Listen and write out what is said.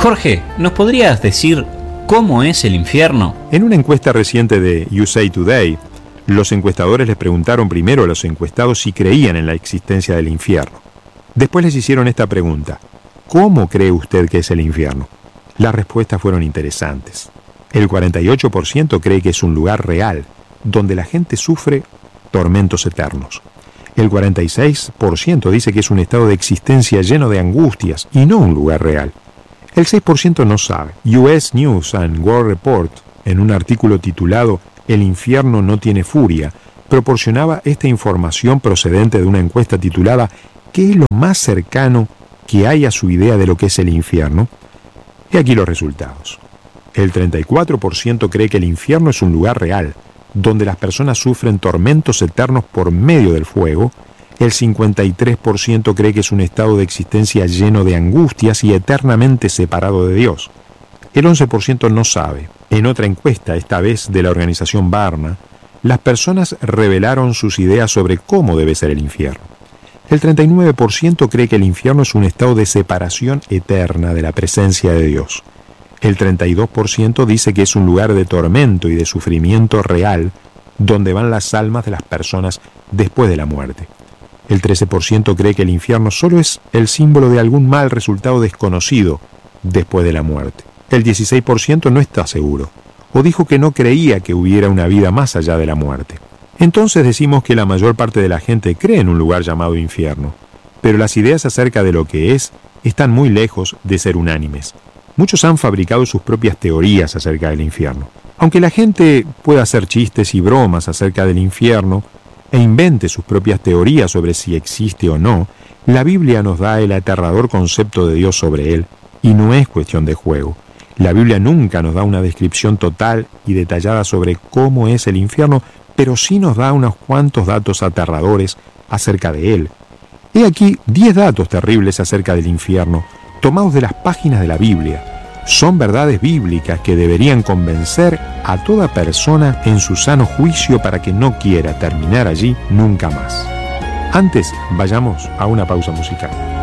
Jorge, ¿nos podrías decir cómo es el infierno? En una encuesta reciente de USA Today, los encuestadores les preguntaron primero a los encuestados si creían en la existencia del infierno. Después les hicieron esta pregunta: ¿cómo cree usted que es el infierno? Las respuestas fueron interesantes. El 48% cree que es un lugar real, donde la gente sufre tormentos eternos. El 46% dice que es un estado de existencia lleno de angustias y no un lugar real. El 6% no sabe. US News and World Report, en un artículo titulado "El infierno no tiene furia", proporcionaba esta información procedente de una encuesta titulada ¿qué es lo más cercano que hay a su idea de lo que es el infierno? Y aquí los resultados. El 34% cree que el infierno es un lugar real, donde las personas sufren tormentos eternos por medio del fuego. El 53% cree que es un estado de existencia lleno de angustias y eternamente separado de Dios. El 11% no sabe. En otra encuesta, esta vez de la organización Barna, las personas revelaron sus ideas sobre cómo debe ser el infierno. El 39% cree que el infierno es un estado de separación eterna de la presencia de Dios. El 32% dice que es un lugar de tormento y de sufrimiento real, donde van las almas de las personas después de la muerte. El 13% cree que el infierno solo es el símbolo de algún mal resultado desconocido después de la muerte. El 16% no está seguro, o dijo que no creía que hubiera una vida más allá de la muerte. Entonces decimos que la mayor parte de la gente cree en un lugar llamado infierno, pero las ideas acerca de lo que es están muy lejos de ser unánimes. Muchos han fabricado sus propias teorías acerca del infierno. Aunque la gente pueda hacer chistes y bromas acerca del infierno e invente sus propias teorías sobre si existe o no, la Biblia nos da el aterrador concepto de Dios sobre él, y no es cuestión de juego. La Biblia nunca nos da una descripción total y detallada sobre cómo es el infierno, pero sí nos da unos cuantos datos aterradores acerca de él. He aquí 10 datos terribles acerca del infierno, tomados de las páginas de la Biblia. Son verdades bíblicas que deberían convencer a toda persona en su sano juicio para que no quiera terminar allí nunca más. Antes, vayamos a una pausa musical.